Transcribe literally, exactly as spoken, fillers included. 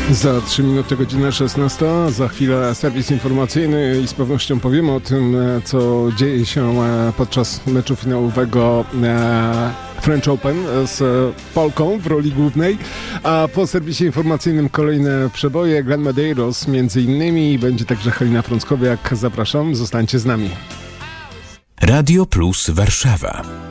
Za trzy minuty godzina szesnasta, za chwilę serwis informacyjny i z pewnością powiemy o tym, co dzieje się podczas meczu finałowego French Open z Polką w roli głównej, a po serwisie informacyjnym kolejne przeboje, Glenn Medeiros między innymi, będzie także Halina Frąckowiak. Zapraszam, zostańcie z nami. Radio Plus Warszawa.